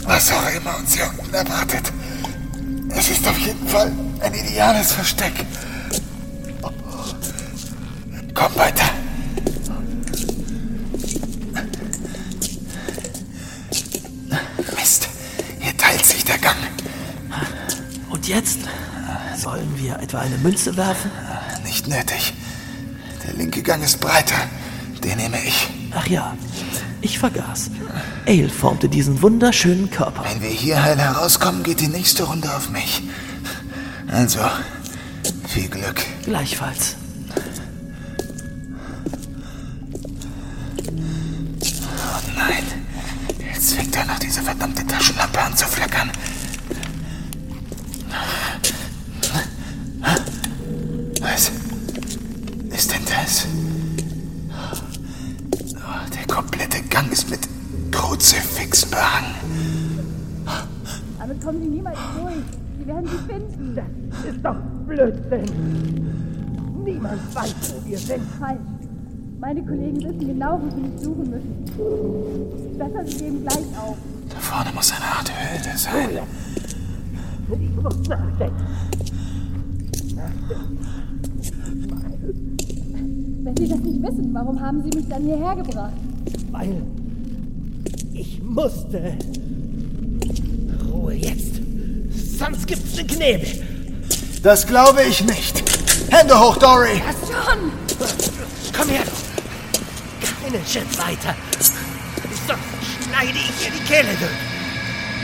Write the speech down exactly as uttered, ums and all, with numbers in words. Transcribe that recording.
Was auch immer uns hier unten erwartet. Es ist auf jeden Fall ein ideales Versteck. Komm weiter. Mist, hier teilt sich der Gang. Und jetzt? Sollen wir etwa eine Münze werfen? Nicht nötig. Der linke Gang ist breiter. Den nehme ich. Ach ja, ich vergaß. Ale formte diesen wunderschönen Körper. Wenn wir hier heil herauskommen, geht die nächste Runde auf mich. Also, viel Glück. Gleichfalls. Oh nein. Jetzt fängt er noch diese verdammte Taschenlampe an zu flackern. Was ist denn das? Oh, der komplette Gang ist mit Kruzifixen behangen. Damit kommen Sie niemals durch. Sie werden Sie finden. Das ist doch Blödsinn. Niemand weiß, wo wir sind. Falsch. Meine Kollegen wissen genau, wo sie mich suchen müssen. Besser, Sie geben gleich auf. Da vorne muss eine Art Höhle sein. Ich muss nachdenken. Wenn Sie das nicht wissen, warum haben Sie mich dann hierher gebracht? Weil ich musste. Ruhe jetzt. Sonst gibt's ne Knebel. Das glaube ich nicht. Hände hoch, Dory! John! Komm her. Keinen Schritt weiter. Sonst schneide ich dir die Kehle durch.